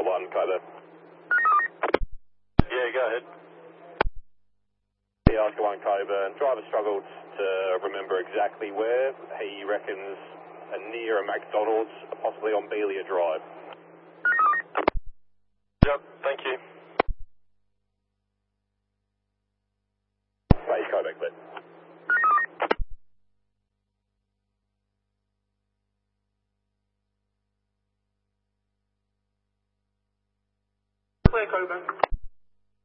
1, Coburn. Yeah, go ahead. Yeah, Oscar 1, Coburn. Driver struggled to remember exactly where. He reckons near a McDonald's, possibly on Belia Drive. Yep, thank you. Base Coburn, clear. Clear, Coburn.